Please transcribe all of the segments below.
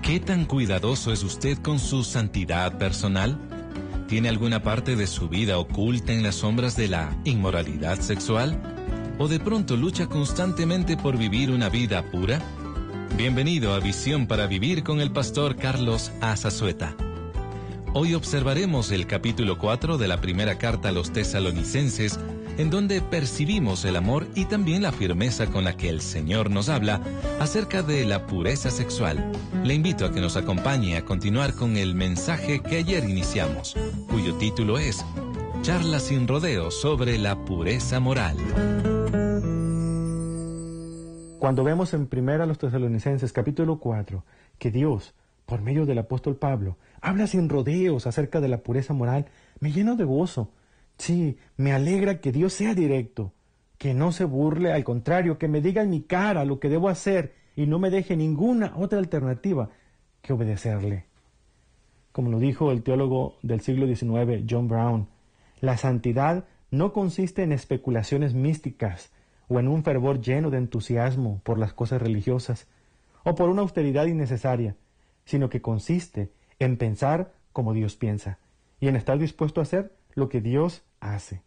¿Qué tan cuidadoso es usted con su santidad personal? ¿Tiene alguna parte de su vida oculta en las sombras de la inmoralidad sexual? ¿O de pronto lucha constantemente por vivir una vida pura? Bienvenido a Visión para Vivir con el pastor Carlos Azazueta. Hoy observaremos el capítulo 4 de la primera carta a los tesalonicenses, en donde percibimos el amor y también la firmeza con la que el Señor nos habla acerca de la pureza sexual. Le invito a que nos acompañe a continuar con el mensaje que ayer iniciamos, cuyo título es Charla sin rodeos sobre la pureza moral. Cuando vemos en primera a los tesalonicenses capítulo 4 que Dios, por medio del apóstol Pablo, habla sin rodeos acerca de la pureza moral, me lleno de gozo. Sí, me alegra que Dios sea directo, que no se burle, al contrario, que me diga en mi cara lo que debo hacer y no me deje ninguna otra alternativa que obedecerle. Como lo dijo el teólogo del siglo XIX, John Brown, la santidad no consiste en especulaciones místicas o en un fervor lleno de entusiasmo por las cosas religiosas o por una austeridad innecesaria, sino que consiste en pensar como Dios piensa y en estar dispuesto a hacer lo que Dios hace.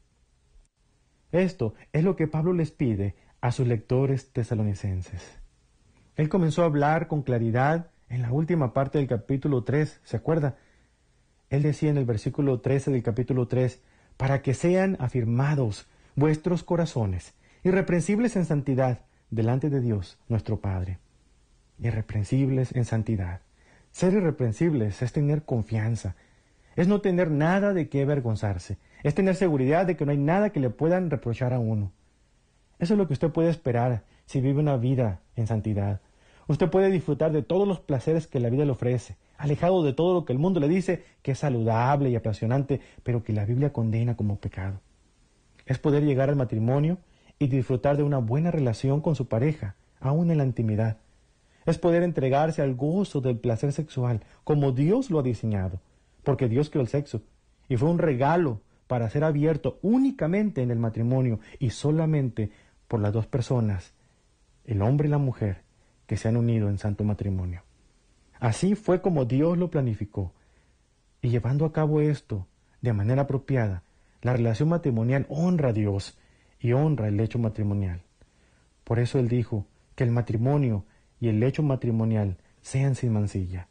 Esto es lo que Pablo les pide a sus lectores tesalonicenses. Él comenzó a hablar con claridad en la última parte del capítulo 3, ¿se acuerda? Él decía en el versículo 13 del capítulo 3, para que sean afirmados vuestros corazones, irreprensibles en santidad, delante de Dios, nuestro Padre. Irreprensibles en santidad. Ser irreprensibles es tener confianza, es no tener nada de qué avergonzarse, es tener seguridad de que no hay nada que le puedan reprochar a uno. Eso es lo que usted puede esperar si vive una vida en santidad. Usted puede disfrutar de todos los placeres que la vida le ofrece, alejado de todo lo que el mundo le dice que es saludable y apasionante, pero que la Biblia condena como pecado. Es poder llegar al matrimonio y disfrutar de una buena relación con su pareja, aún en la intimidad. Es poder entregarse al gozo del placer sexual, como Dios lo ha diseñado, porque Dios creó el sexo, y fue un regalo para ser abierto únicamente en el matrimonio y solamente por las dos personas, el hombre y la mujer, que se han unido en santo matrimonio. Así fue como Dios lo planificó, y llevando a cabo esto de manera apropiada, la relación matrimonial honra a Dios y honra el lecho matrimonial. Por eso Él dijo que el matrimonio y el lecho matrimonial sean sin mancilla.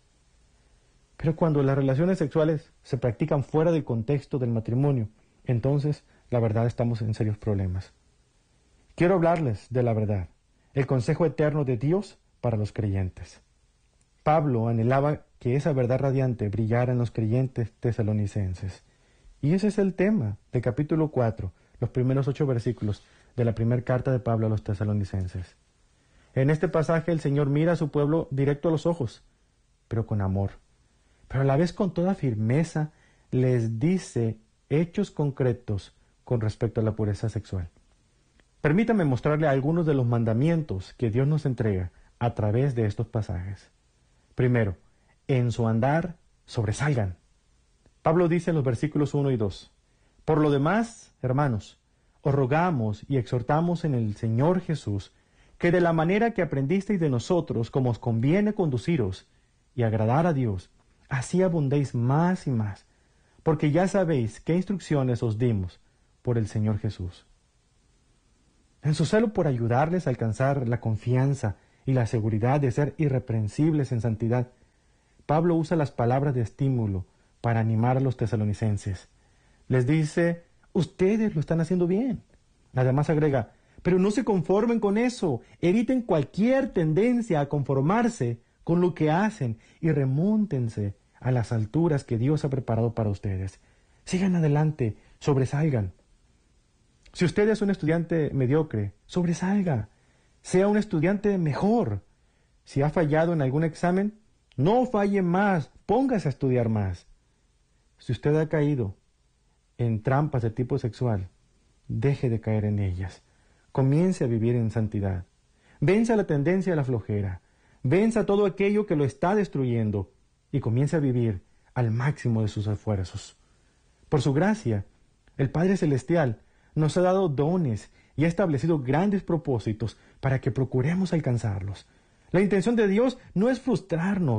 Pero cuando las relaciones sexuales se practican fuera del contexto del matrimonio, entonces, la verdad, estamos en serios problemas. Quiero hablarles de la verdad, el consejo eterno de Dios para los creyentes. Pablo anhelaba que esa verdad radiante brillara en los creyentes tesalonicenses. Y ese es el tema del capítulo 4, los primeros 8 versículos de la primera carta de Pablo a los tesalonicenses. En este pasaje el Señor mira a su pueblo directo a los ojos, pero con amor. Pero a la vez con toda firmeza les dice hechos concretos con respecto a la pureza sexual. Permítame mostrarle algunos de los mandamientos que Dios nos entrega a través de estos pasajes. Primero, en su andar sobresalgan. Pablo dice en los versículos 1 y 2, por lo demás, hermanos, os rogamos y exhortamos en el Señor Jesús, que de la manera que aprendisteis de nosotros, como os conviene conduciros y agradar a Dios, así abundéis más y más, porque ya sabéis qué instrucciones os dimos por el Señor Jesús. En su celo por ayudarles a alcanzar la confianza y la seguridad de ser irreprensibles en santidad, Pablo usa las palabras de estímulo para animar a los tesalonicenses. Les dice, ustedes lo están haciendo bien. Además agrega, pero no se conformen con eso, eviten cualquier tendencia a conformarse con lo que hacen y remóntense a las alturas que Dios ha preparado para ustedes. Sigan adelante, sobresalgan. Si usted es un estudiante mediocre, sobresalga. Sea un estudiante mejor. Si ha fallado en algún examen, no falle más, póngase a estudiar más. Si usted ha caído en trampas de tipo sexual, deje de caer en ellas. Comience a vivir en santidad. Venza la tendencia a la flojera. Venza todo aquello que lo está destruyendo y comience a vivir al máximo de sus esfuerzos. Por su gracia, el Padre Celestial nos ha dado dones y ha establecido grandes propósitos para que procuremos alcanzarlos. La intención de Dios no es frustrarnos.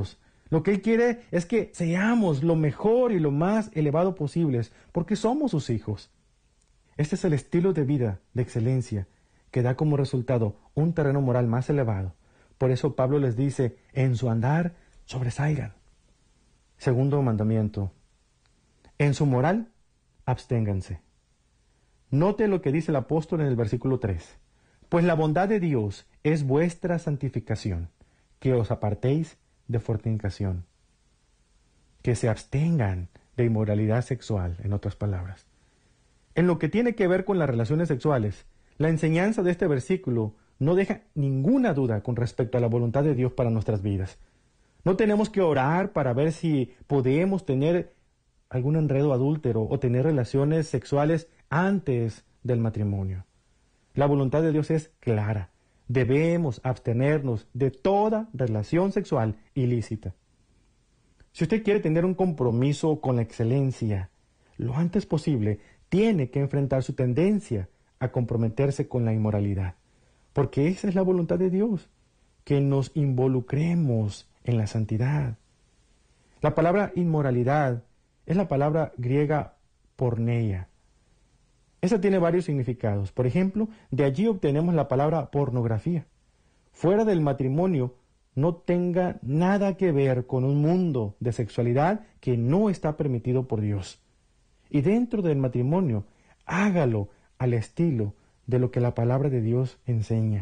Lo que Él quiere es que seamos lo mejor y lo más elevado posibles, porque somos sus hijos. Este es el estilo de vida de excelencia que da como resultado un terreno moral más elevado. Por eso Pablo les dice, en su andar sobresalgan. Segundo mandamiento, en su moral absténganse. Note lo que dice el apóstol en el versículo 3. Pues la bondad de Dios es vuestra santificación, que os apartéis de fornicación. Que se abstengan de inmoralidad sexual, en otras palabras. En lo que tiene que ver con las relaciones sexuales, la enseñanza de este versículo no deja ninguna duda con respecto a la voluntad de Dios para nuestras vidas. No tenemos que orar para ver si podemos tener algún enredo adúltero o tener relaciones sexuales antes del matrimonio. La voluntad de Dios es clara. Debemos abstenernos de toda relación sexual ilícita. Si usted quiere tener un compromiso con la excelencia, lo antes posible, tiene que enfrentar su tendencia a comprometerse con la inmoralidad. Porque esa es la voluntad de Dios, que nos involucremos en la santidad. La palabra inmoralidad es la palabra griega porneia. Esa tiene varios significados. Por ejemplo, de allí obtenemos la palabra pornografía. Fuera del matrimonio, no tenga nada que ver con un mundo de sexualidad que no está permitido por Dios. Y dentro del matrimonio, hágalo al estilo de lo que la palabra de Dios enseña.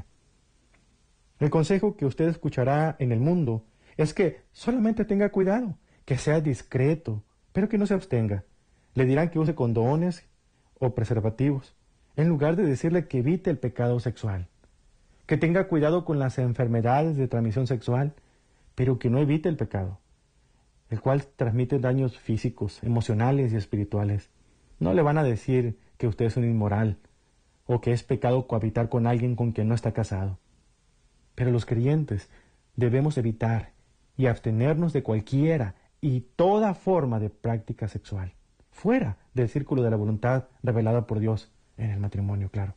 El consejo que usted escuchará en el mundo es que solamente tenga cuidado, que sea discreto, pero que no se abstenga. Le dirán que use condones o preservativos, en lugar de decirle que evite el pecado sexual. Que tenga cuidado con las enfermedades de transmisión sexual, pero que no evite el pecado, el cual transmite daños físicos, emocionales y espirituales. No le van a decir que usted es un inmoral o que es pecado cohabitar con alguien con quien no está casado. Pero los creyentes debemos evitar y abstenernos de cualquiera y toda forma de práctica sexual, fuera del círculo de la voluntad revelada por Dios en el matrimonio, claro.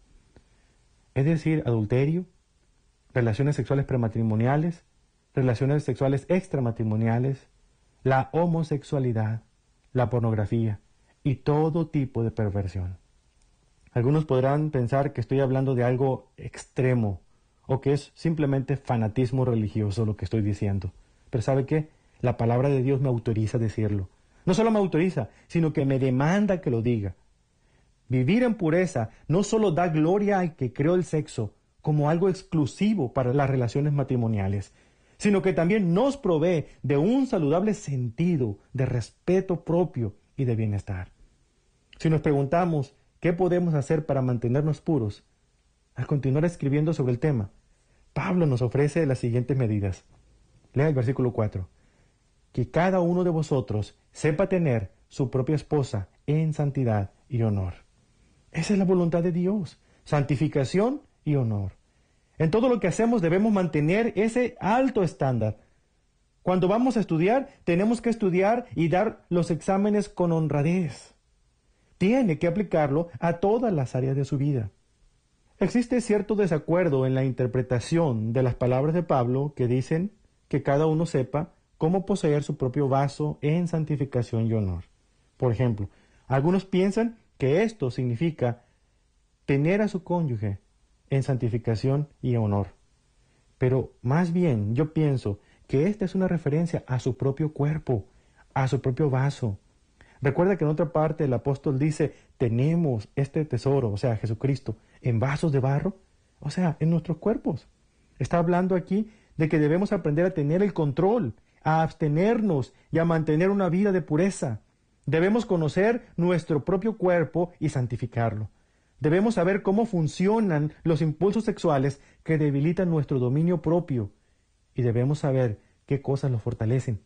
Es decir, adulterio, relaciones sexuales prematrimoniales, relaciones sexuales extramatrimoniales, la homosexualidad, la pornografía y todo tipo de perversión. Algunos podrán pensar que estoy hablando de algo extremo o que es simplemente fanatismo religioso lo que estoy diciendo. Pero ¿sabe qué? La palabra de Dios me autoriza a decirlo. No solo me autoriza, sino que me demanda que lo diga. Vivir en pureza no solo da gloria al que creó el sexo como algo exclusivo para las relaciones matrimoniales, sino que también nos provee de un saludable sentido de respeto propio y de bienestar. Si nos preguntamos qué podemos hacer para mantenernos puros, al continuar escribiendo sobre el tema, Pablo nos ofrece las siguientes medidas. Lea el versículo 4. Que cada uno de vosotros sepa tener su propia esposa en santidad y honor. Esa es la voluntad de Dios, santificación y honor. En todo lo que hacemos debemos mantener ese alto estándar. Cuando vamos a estudiar, tenemos que estudiar y dar los exámenes con honradez. Tiene que aplicarlo a todas las áreas de su vida. Existe cierto desacuerdo en la interpretación de las palabras de Pablo que dicen que cada uno sepa cómo poseer su propio vaso en santificación y honor. Por ejemplo, algunos piensan que esto significa tener a su cónyuge en santificación y honor. Pero más bien yo pienso que esta es una referencia a su propio cuerpo, a su propio vaso. Recuerda que en otra parte el apóstol dice, tenemos este tesoro, o sea, Jesucristo, en vasos de barro, o sea, en nuestros cuerpos. Está hablando aquí de que debemos aprender a tener el control, a abstenernos y a mantener una vida de pureza. Debemos conocer nuestro propio cuerpo y santificarlo. Debemos saber cómo funcionan los impulsos sexuales que debilitan nuestro dominio propio y debemos saber qué cosas los fortalecen.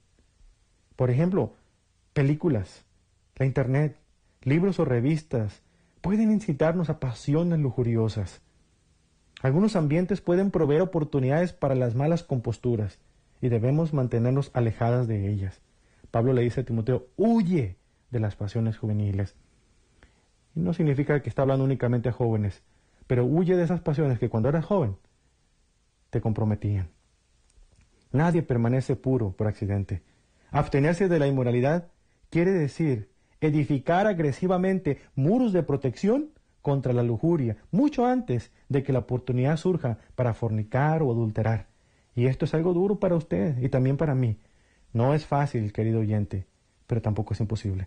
Por ejemplo, películas, la internet, libros o revistas pueden incitarnos a pasiones lujuriosas. Algunos ambientes pueden proveer oportunidades para las malas composturas y debemos mantenernos alejadas de ellas. Pablo le dice a Timoteo, huye de las pasiones juveniles. Y no significa que está hablando únicamente a jóvenes, pero huye de esas pasiones que cuando eras joven te comprometían. Nadie permanece puro por accidente. Abstenerse de la inmoralidad quiere decir edificar agresivamente muros de protección contra la lujuria, mucho antes de que la oportunidad surja para fornicar o adulterar. Y esto es algo duro para usted y también para mí. No es fácil, querido oyente, pero tampoco es imposible.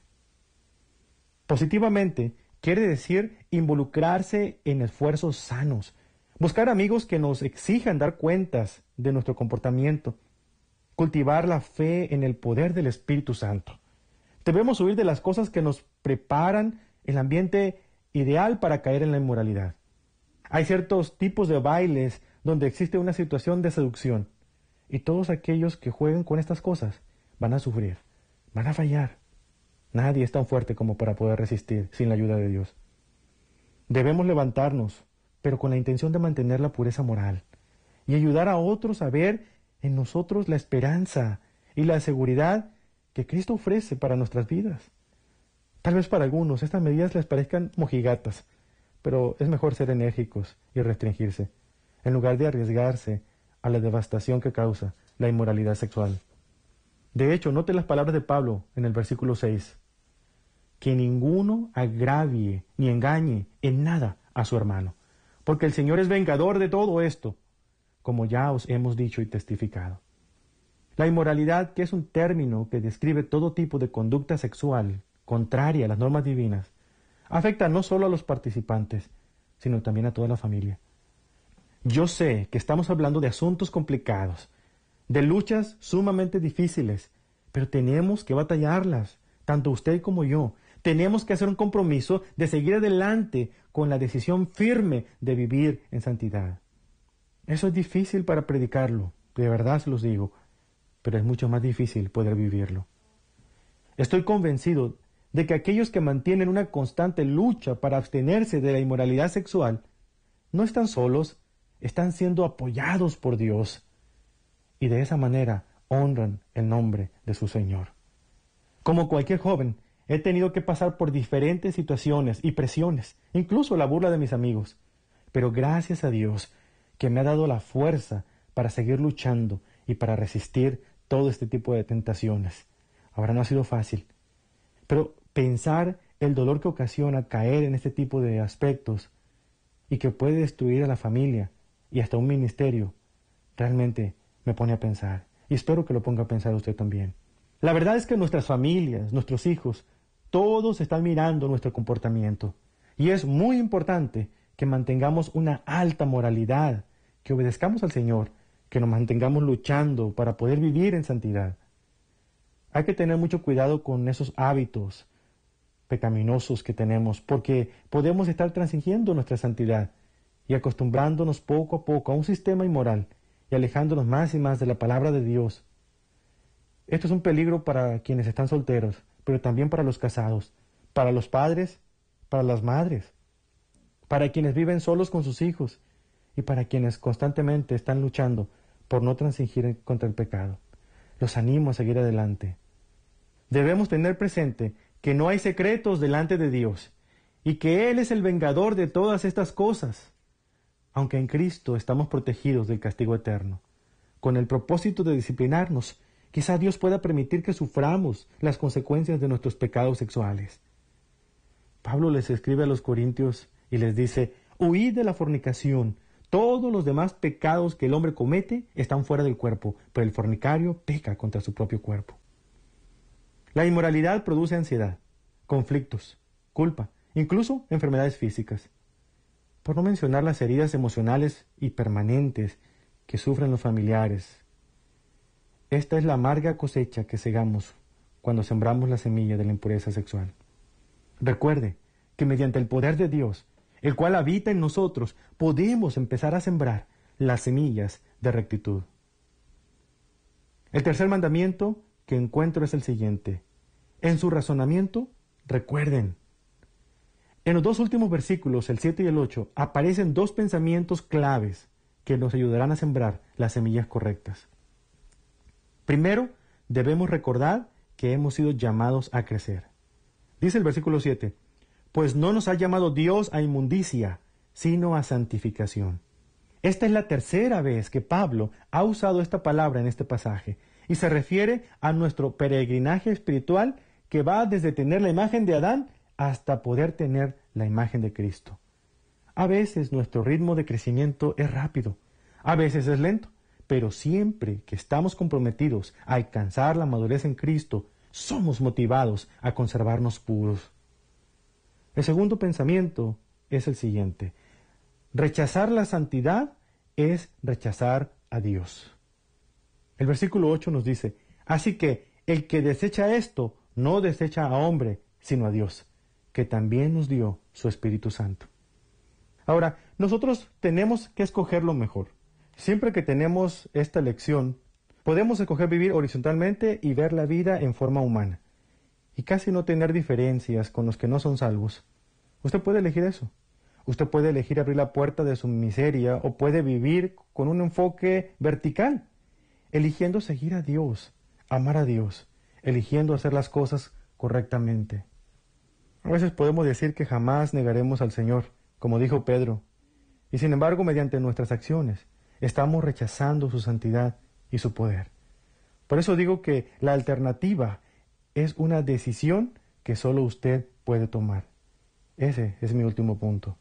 Positivamente quiere decir involucrarse en esfuerzos sanos, buscar amigos que nos exijan dar cuentas de nuestro comportamiento, cultivar la fe en el poder del Espíritu Santo. Debemos huir de las cosas que nos preparan el ambiente ideal para caer en la inmoralidad. Hay ciertos tipos de bailes donde existe una situación de seducción, y todos aquellos que jueguen con estas cosas van a sufrir, van a fallar. Nadie es tan fuerte como para poder resistir sin la ayuda de Dios. Debemos levantarnos, pero con la intención de mantener la pureza moral y ayudar a otros a ver en nosotros la esperanza y la seguridad que Cristo ofrece para nuestras vidas. Tal vez para algunos estas medidas les parezcan mojigatas, pero es mejor ser enérgicos y restringirse, en lugar de arriesgarse a la devastación que causa la inmoralidad sexual. De hecho, note las palabras de Pablo en el versículo 6. Que ninguno agravie ni engañe en nada a su hermano, porque el Señor es vengador de todo esto, como ya os hemos dicho y testificado. La inmoralidad, que es un término que describe todo tipo de conducta sexual contraria a las normas divinas, afecta no solo a los participantes, sino también a toda la familia. Yo sé que estamos hablando de asuntos complicados, de luchas sumamente difíciles, pero tenemos que batallarlas, tanto usted como yo. Tenemos que hacer un compromiso de seguir adelante con la decisión firme de vivir en santidad. Eso es difícil para predicarlo, de verdad se los digo, pero es mucho más difícil poder vivirlo. Estoy convencido de que aquellos que mantienen una constante lucha para abstenerse de la inmoralidad sexual no están solos, están siendo apoyados por Dios y de esa manera honran el nombre de su Señor. Como cualquier joven, he tenido que pasar por diferentes situaciones y presiones, incluso la burla de mis amigos, pero gracias a Dios que me ha dado la fuerza para seguir luchando y para resistir todo este tipo de tentaciones. Ahora no ha sido fácil, pero pensar el dolor que ocasiona caer en este tipo de aspectos y que puede destruir a la familia y hasta un ministerio, realmente me pone a pensar, y espero que lo ponga a pensar usted también. La verdad es que nuestras familias, nuestros hijos, todos están mirando nuestro comportamiento, y es muy importante que mantengamos una alta moralidad, que obedezcamos al Señor, que nos mantengamos luchando para poder vivir en santidad. Hay que tener mucho cuidado con esos hábitos pecaminosos que tenemos, porque podemos estar transigiendo nuestra santidad y acostumbrándonos poco a poco a un sistema inmoral y alejándonos más y más de la palabra de Dios. Esto es un peligro para quienes están solteros, pero también para los casados, para los padres, para las madres, para quienes viven solos con sus hijos y para quienes constantemente están luchando por no transigir contra el pecado. Los animo a seguir adelante. Debemos tener presente que no hay secretos delante de Dios y que Él es el vengador de todas estas cosas. Aunque en Cristo estamos protegidos del castigo eterno, con el propósito de disciplinarnos, quizá Dios pueda permitir que suframos las consecuencias de nuestros pecados sexuales. Pablo les escribe a los corintios y les dice: huid de la fornicación. Todos los demás pecados que el hombre comete están fuera del cuerpo, pero el fornicario peca contra su propio cuerpo. La inmoralidad produce ansiedad, conflictos, culpa, incluso enfermedades físicas. Por no mencionar las heridas emocionales y permanentes que sufren los familiares. Esta es la amarga cosecha que segamos cuando sembramos la semilla de la impureza sexual. Recuerde que mediante el poder de Dios, el cual habita en nosotros, podemos empezar a sembrar las semillas de rectitud. El tercer mandamiento que encuentro es el siguiente. En su razonamiento, recuerden. En los dos últimos versículos, el 7 y el 8, aparecen dos pensamientos claves que nos ayudarán a sembrar las semillas correctas. Primero, debemos recordar que hemos sido llamados a crecer. Dice el versículo 7, pues no nos ha llamado Dios a inmundicia, sino a santificación. Esta es la tercera vez que Pablo ha usado esta palabra en este pasaje. y se refiere a nuestro peregrinaje espiritual que va desde tener la imagen de Adán hasta poder tener la imagen de Cristo. A veces nuestro ritmo de crecimiento es rápido, a veces es lento, pero siempre que estamos comprometidos a alcanzar la madurez en Cristo, somos motivados a conservarnos puros. El segundo pensamiento es el siguiente: rechazar la santidad es rechazar a Dios. El versículo 8 nos dice: así que el que desecha esto, no desecha a hombre, sino a Dios, que también nos dio su Espíritu Santo. Ahora, nosotros tenemos que escoger lo mejor. Siempre que tenemos esta elección, podemos escoger vivir horizontalmente y ver la vida en forma humana, y casi no tener diferencias con los que no son salvos. Usted puede elegir eso. Usted puede elegir abrir la puerta de su miseria o puede vivir con un enfoque vertical, eligiendo seguir a Dios, amar a Dios, eligiendo hacer las cosas correctamente. A veces podemos decir que jamás negaremos al Señor, como dijo Pedro, y sin embargo, mediante nuestras acciones, estamos rechazando su santidad y su poder. Por eso digo que la alternativa es una decisión que solo usted puede tomar. Ese es mi último punto.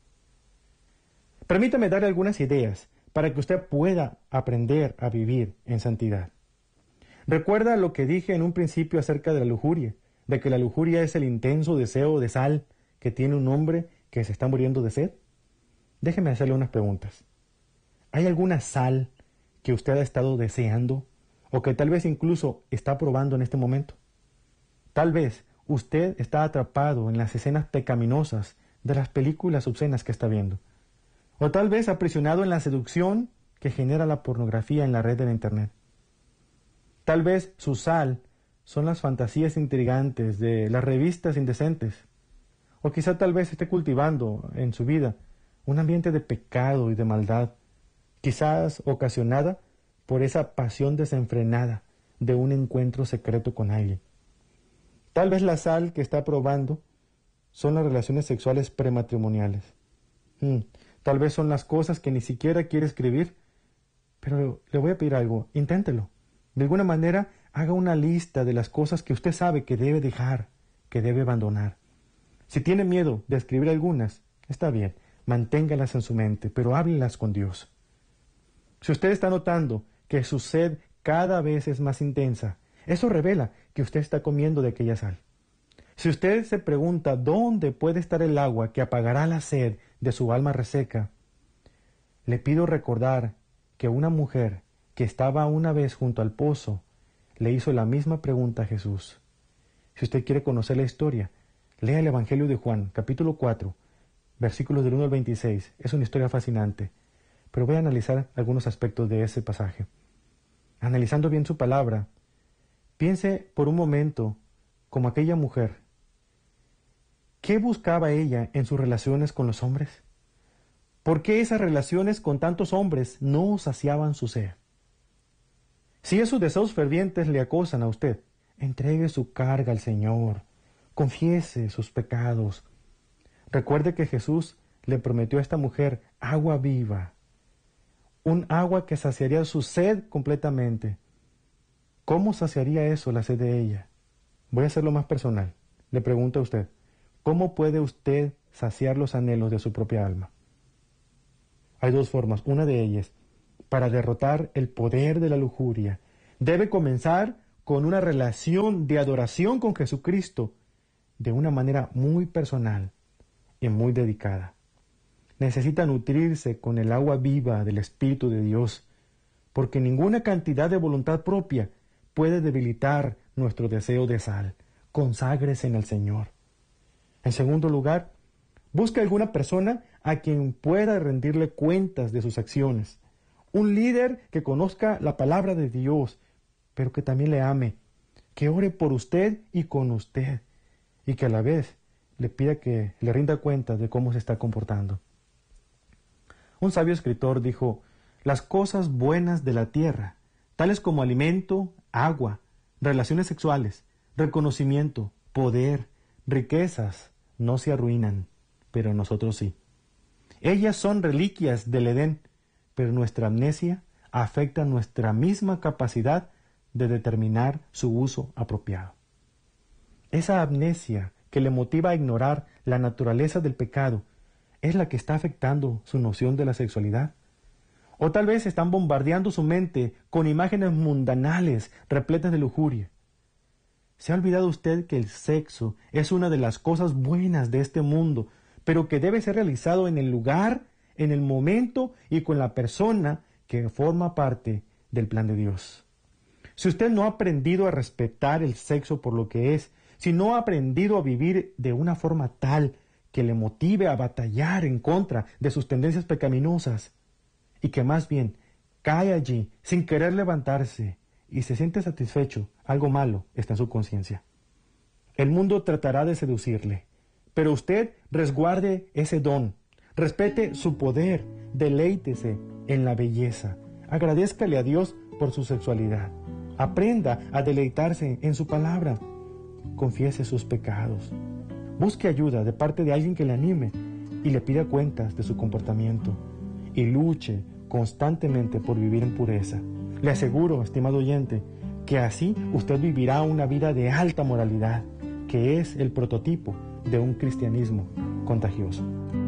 Permítame darle algunas ideas para que usted pueda aprender a vivir en santidad. Recuerda lo que dije en un principio acerca de la lujuria, de que la lujuria es el intenso deseo de sal que tiene un hombre que se está muriendo de sed. Déjeme hacerle unas preguntas. ¿Hay alguna sal que usted ha estado deseando o que tal vez incluso está probando en este momento? Tal vez usted está atrapado en las escenas pecaminosas de las películas obscenas que está viendo. O tal vez aprisionado en la seducción que genera la pornografía en la red de la Internet. Tal vez su sal son las fantasías intrigantes de las revistas indecentes. O quizá tal vez esté cultivando en su vida un ambiente de pecado y de maldad, quizás ocasionada por esa pasión desenfrenada de un encuentro secreto con alguien. Tal vez la sal que está probando son las relaciones sexuales prematrimoniales. Tal vez son las cosas que ni siquiera quiere escribir, pero le voy a pedir algo, inténtelo. De alguna manera, haga una lista de las cosas que usted sabe que debe dejar, que debe abandonar. Si tiene miedo de escribir algunas, está bien, manténgalas en su mente, pero háblelas con Dios. Si usted está notando que su sed cada vez es más intensa, eso revela que usted está comiendo de aquella sal. Si usted se pregunta dónde puede estar el agua que apagará la sed de su alma reseca, le pido recordar que una mujer que estaba una vez junto al pozo le hizo la misma pregunta a Jesús. Si usted quiere conocer la historia, lea el Evangelio de Juan, capítulo 4, versículos del 1 al 26. Es una historia fascinante, pero voy a analizar algunos aspectos de ese pasaje. Analizando bien su palabra, piense por un momento como aquella mujer. ¿Qué buscaba ella en sus relaciones con los hombres? ¿Por qué esas relaciones con tantos hombres no saciaban su sed? Si esos deseos fervientes le acosan a usted, entregue su carga al Señor, confiese sus pecados. Recuerde que Jesús le prometió a esta mujer agua viva, un agua que saciaría su sed completamente. ¿Cómo saciaría eso la sed de ella? Voy a hacerlo más personal. Le pregunto a usted, ¿cómo puede usted saciar los anhelos de su propia alma? Hay dos formas. Una de ellas, para derrotar el poder de la lujuria, debe comenzar con una relación de adoración con Jesucristo de una manera muy personal y muy dedicada. Necesita nutrirse con el agua viva del Espíritu de Dios, porque ninguna cantidad de voluntad propia puede debilitar nuestro deseo de sal. Conságrese en el Señor. En segundo lugar, busque alguna persona a quien pueda rendirle cuentas de sus acciones. Un líder que conozca la palabra de Dios, pero que también le ame, que ore por usted y con usted, y que a la vez le pida que le rinda cuenta de cómo se está comportando. Un sabio escritor dijo: las cosas buenas de la tierra, tales como alimento, agua, relaciones sexuales, reconocimiento, poder, riquezas, no se arruinan, pero nosotros sí. Ellas son reliquias del Edén, pero nuestra amnesia afecta nuestra misma capacidad de determinar su uso apropiado. Esa amnesia que le motiva a ignorar la naturaleza del pecado es la que está afectando su noción de la sexualidad. O tal vez están bombardeando su mente con imágenes mundanales repletas de lujuria. ¿Se ha olvidado usted que el sexo es una de las cosas buenas de este mundo, pero que debe ser realizado en el lugar, en el momento y con la persona que forma parte del plan de Dios? Si usted no ha aprendido a respetar el sexo por lo que es, si no ha aprendido a vivir de una forma tal que le motive a batallar en contra de sus tendencias pecaminosas, y que más bien cae allí sin querer levantarse y se siente satisfecho, algo malo está en su conciencia. El mundo tratará de seducirle, pero usted resguarde ese don, respete su poder, deleítese en la belleza, agradézcale a Dios por su sexualidad, aprenda a deleitarse en su palabra, confiese sus pecados, busque ayuda de parte de alguien que le anime y le pida cuentas de su comportamiento y luche constantemente por vivir en pureza. Le aseguro, estimado oyente, que así usted vivirá una vida de alta moralidad, que es el prototipo de un cristianismo contagioso.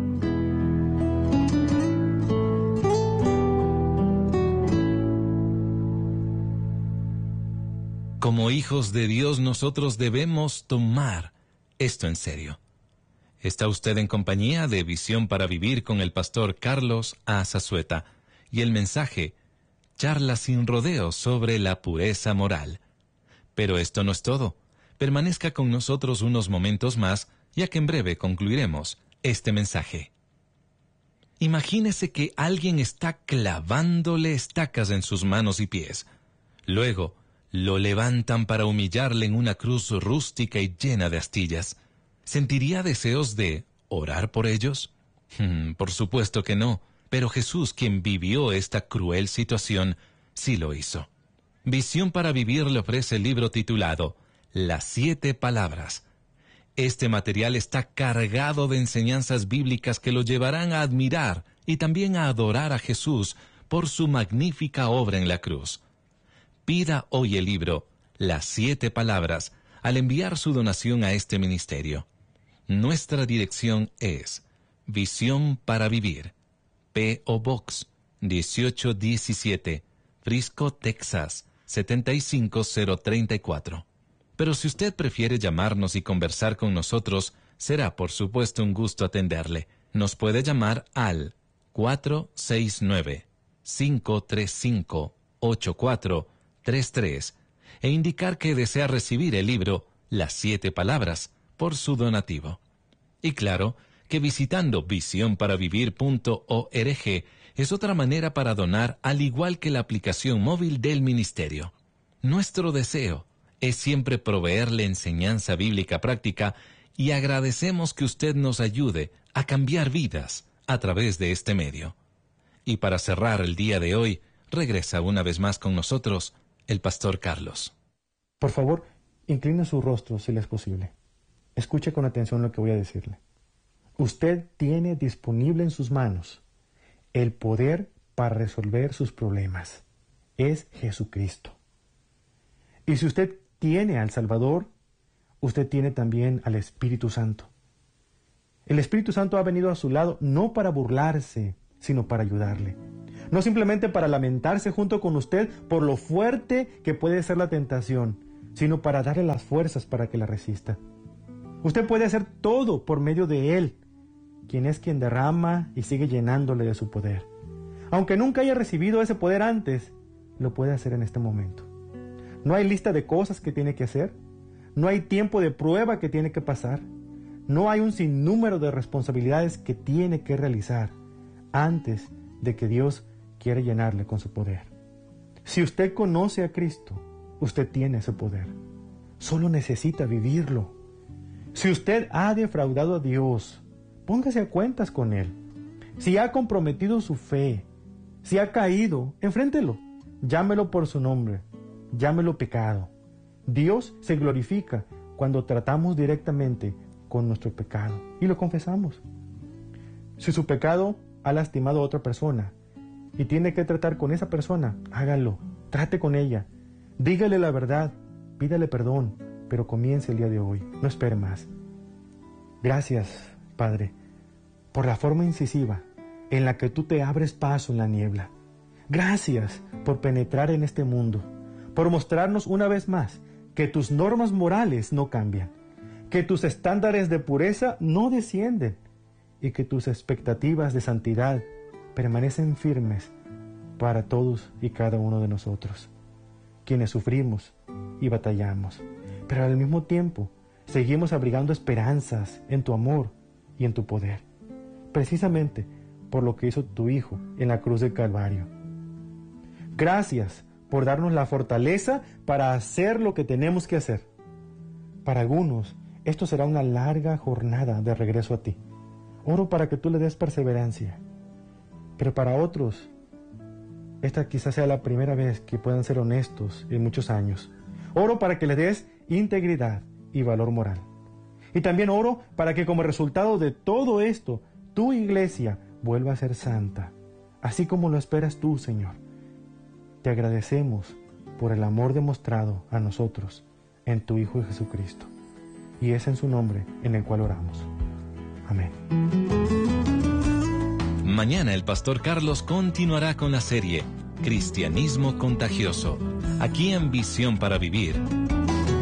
Como hijos de Dios, nosotros debemos tomar esto en serio. Está usted en compañía de Visión para Vivir con el pastor Carlos A. Zazueta y el mensaje, charla sin rodeos sobre la pureza moral. Pero esto no es todo. Permanezca con nosotros unos momentos más, ya que en breve concluiremos este mensaje. Imagínese que alguien está clavándole estacas en sus manos y pies. Luego, lo levantan para humillarle en una cruz rústica y llena de astillas. ¿Sentiría deseos de orar por ellos? Por supuesto que no, pero Jesús, quien vivió esta cruel situación, sí lo hizo. Visión para Vivir le ofrece el libro titulado Las 7 Palabras. Este material está cargado de enseñanzas bíblicas que lo llevarán a admirar y también a adorar a Jesús por su magnífica obra en la cruz. Pida hoy el libro Las 7 Palabras al enviar su donación a este ministerio. Nuestra dirección es Visión para Vivir, P.O. Box 1817, Frisco, Texas 75034. Pero si usted prefiere llamarnos y conversar con nosotros, será por supuesto un gusto atenderle. Nos puede llamar al 469-535-8433 e indicar que desea recibir el libro Las 7 Palabras por su donativo. Y claro, que visitando visionparavivir.org es otra manera para donar, al igual que la aplicación móvil del ministerio. Nuestro deseo es siempre proveerle enseñanza bíblica práctica y agradecemos que usted nos ayude a cambiar vidas a través de este medio. Y para cerrar el día de hoy, regresa una vez más con nosotros el pastor Carlos. Por favor, incline su rostro si le es posible. Escuche con atención lo que voy a decirle. Usted tiene disponible en sus manos el poder para resolver sus problemas. Es Jesucristo. Y si usted tiene al Salvador, usted tiene también al Espíritu Santo. El Espíritu Santo ha venido a su lado no para burlarse, sino para ayudarle. No simplemente para lamentarse junto con usted por lo fuerte que puede ser la tentación, sino para darle las fuerzas para que la resista. Usted puede hacer todo por medio de Él, quien es quien derrama y sigue llenándole de su poder. Aunque nunca haya recibido ese poder antes, lo puede hacer en este momento. No hay lista de cosas que tiene que hacer, no hay tiempo de prueba que tiene que pasar, no hay un sinnúmero de responsabilidades que tiene que realizar antes de que Dios quiera llenarle con su poder. Si usted conoce a Cristo, usted tiene ese poder. Solo necesita vivirlo. Si usted ha defraudado a Dios, póngase a cuentas con Él. Si ha comprometido su fe, si ha caído, enfréntelo. Llámelo por su nombre. Llámelo pecado. Dios se glorifica cuando tratamos directamente con nuestro pecado y lo confesamos. Si su pecado ha lastimado a otra persona y tiene que tratar con esa persona, hágalo, trate con ella. Dígale la verdad, pídale perdón, pero comience el día de hoy, no espere más. Gracias, Padre, por la forma incisiva en la que tú te abres paso en la niebla. Gracias por penetrar en este mundo, por mostrarnos una vez más que tus normas morales no cambian, que tus estándares de pureza no descienden y que tus expectativas de santidad permanecen firmes para todos y cada uno de nosotros, quienes sufrimos y batallamos, pero al mismo tiempo seguimos abrigando esperanzas en tu amor y en tu poder, precisamente por lo que hizo tu Hijo en la cruz del Calvario. Gracias por darnos la fortaleza para hacer lo que tenemos que hacer. Para algunos, esto será una larga jornada de regreso a ti. Oro para que tú le des perseverancia. Pero para otros, esta quizás sea la primera vez que puedan ser honestos en muchos años. Oro para que le des integridad y valor moral. Y también oro para que como resultado de todo esto, tu iglesia vuelva a ser santa, así como lo esperas tú, Señor. Te agradecemos por el amor demostrado a nosotros en tu Hijo Jesucristo. Y es en su nombre en el cual oramos. Amén. Mañana el pastor Carlos continuará con la serie Cristianismo Contagioso, aquí en Visión para Vivir,